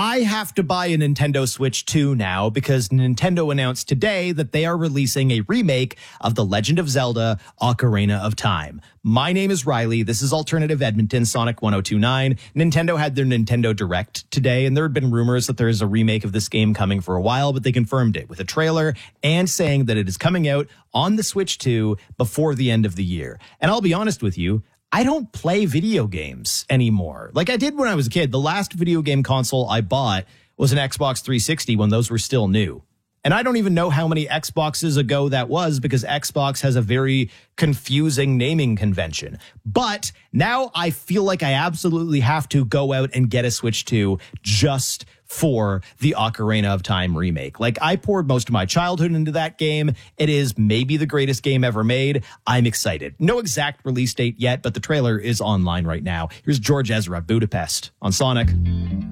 I have to buy a Nintendo Switch 2 now because Nintendo announced today that they are releasing a remake of The Legend of Zelda Ocarina of Time. My name is Riley. This is Alternative Edmonton, Sonic 1029. Nintendo had their Nintendo Direct today, and there had been rumors that there is a remake of this game coming for a while, but they confirmed it with a trailer and saying that it is coming out on the Switch 2 before the end of the year. And I'll be honest with you, I don't play video games anymore. Like I did when I was a kid. The last video game console I bought was an Xbox 360 when those were still new. And I don't even know how many Xboxes ago that was because Xbox has a very confusing naming convention. But now I feel like I absolutely have to go out and get a Switch 2 just for the Ocarina of Time remake. Like I poured most of my childhood into that game. It is maybe the greatest game ever made. I'm excited. No exact release date yet, but the trailer is online right now. Here's George Ezra, Budapest on Sonic.